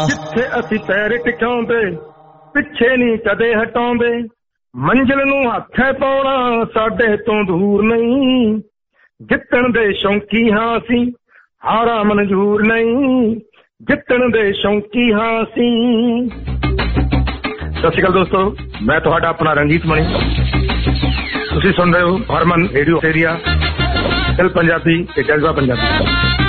ਜਿੱਥੇ ਅਸੀਂ ਪੈਰ ਟਿਕਾਉਂਦੇ ਪਿੱਛੇ ਨਹੀਂ ਕਦੇ ਹਟਾਉਂਦੇ, ਮੰਜ਼ਿਲ ਨੂੰ ਹੱਥੇ ਪਾਉਣਾ ਸਾਡੇ ਤੋਂ ਦੂਰ ਨਹੀਂ, ਜਿੱਤਣ ਦੇ ਸ਼ੌਂਕੀ ਹਾਂ ਅਸੀਂ ਹਾਰਾਂ ਮਨਜ਼ੂਰ ਨਹੀਂ, ਜਿੱਤਣ ਦੇ ਸ਼ੌਂਕੀ ਹਾਂ ਅਸੀਂ। ਸਤਿ ਸ਼੍ਰੀ ਅਕਾਲ ਦੋਸਤੋ, ਮੈਂ ਤੁਹਾਡਾ ਆਪਣਾ ਰਣਜੀਤ ਮਣੀ। ਤੁਸੀਂ ਸੁਣ ਰਹੇ ਹੋ ਹਰਮਨ ਰੇਡੀਓ ਏਰੀਆ, ਦਿਲ ਪੰਜਾਬੀ ਤੇ ਜਜ਼ਬਾ ਪੰਜਾਬੀ।